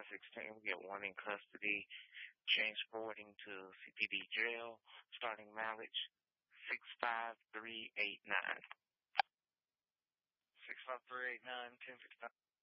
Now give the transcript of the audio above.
516. We get one in custody, transporting to CPD jail, starting mileage 65389. 65389, 1065.